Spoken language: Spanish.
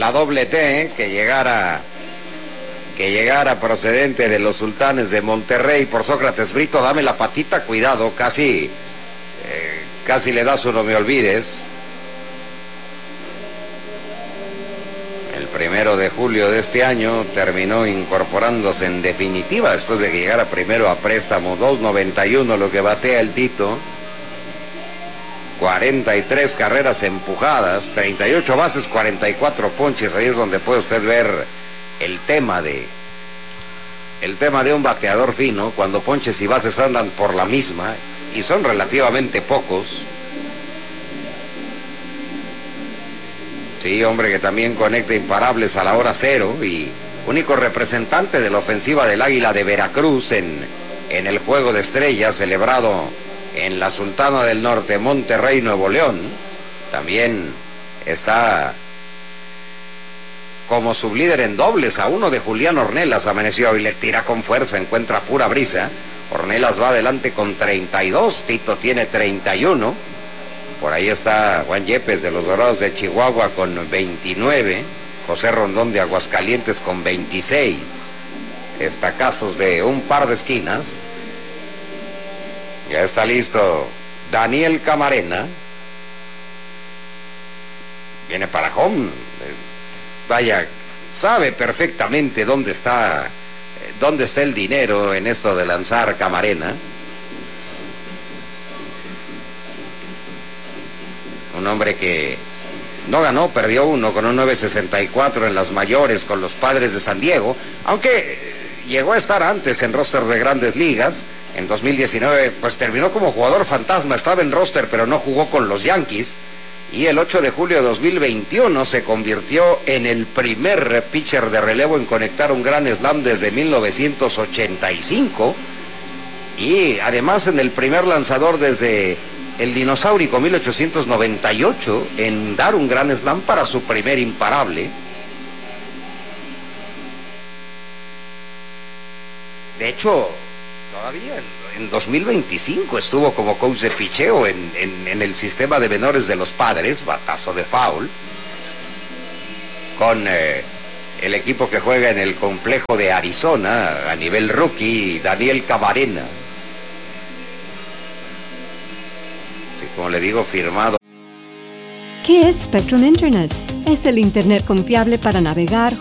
la doble T, que llegara procedente de los Sultanes de Monterrey por Sócrates Brito. Dame la patita, cuidado, casi le das un no me olvides. El 1 de julio de este año terminó incorporándose en definitiva después de que llegara primero a préstamo. 2.91 lo que batea el Tito. 43 carreras empujadas, 38 bases, 44 ponches. Ahí es donde puede usted ver el tema de un bateador fino, cuando ponches y bases andan por la misma, y son relativamente pocos. Sí, hombre, que también conecta imparables a la hora cero y único representante de la ofensiva del Águila de Veracruz en el Juego de Estrellas celebrado en la Sultana del Norte, Monterrey, Nuevo León. También está como sublíder en dobles a uno de Julián Ornelas. Amaneció y le tira con fuerza, encuentra pura brisa. Ornelas va adelante con 32, Tito tiene 31. Por ahí está Juan Yepes de los Dorados de Chihuahua con 29. José Rondón de Aguascalientes con 26. Estacazos de un par de esquinas. Ya está listo Daniel Camarena. Viene para home. Vaya, sabe perfectamente dónde está el dinero en esto de lanzar Camarena. Un hombre que no ganó, perdió uno con un 9.64 en las mayores con los Padres de San Diego, aunque llegó a estar antes en roster de Grandes Ligas. En 2019 pues terminó como jugador fantasma, estaba en roster pero no jugó con los Yankees, y el 8 de julio de 2021 se convirtió en el primer pitcher de relevo en conectar un Grand Slam desde 1985, y además en el primer lanzador desde el dinosaurico 1898 en dar un Grand Slam para su primer imparable. De hecho, todavía en 2025 estuvo como coach de picheo en el sistema de menores de los Padres, batazo de foul, con el equipo que juega en el complejo de Arizona a nivel rookie, Daniel Camarena. Sí, como le digo, firmado. ¿Qué es Spectrum Internet? Es el Internet confiable para navegar,